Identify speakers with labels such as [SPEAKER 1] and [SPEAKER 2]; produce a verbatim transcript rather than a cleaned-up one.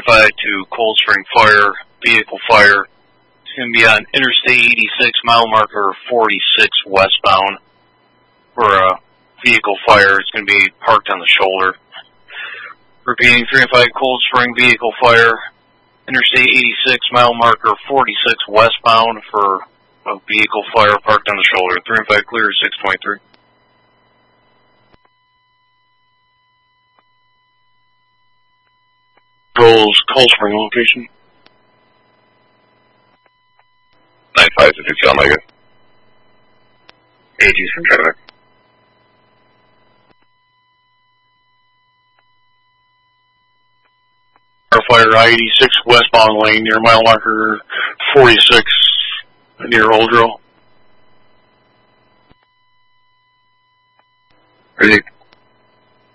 [SPEAKER 1] five to Cold Spring Fire, vehicle fire. It's going to be on Interstate eighty-six, mile marker forty-six westbound for a vehicle fire. It's going to be parked on the shoulder. Repeating, three and five Cold Spring vehicle fire, Interstate eighty-six, mile marker forty-six westbound for a vehicle fire parked on the shoulder. three and five clear, six twenty-three. Goals, Cold Spring location.
[SPEAKER 2] nine five to fifty Omega.
[SPEAKER 3] eight Eastern traffic.
[SPEAKER 1] Fire I eighty-six westbound lane near mile marker forty-six near Old Drill.
[SPEAKER 3] Ready.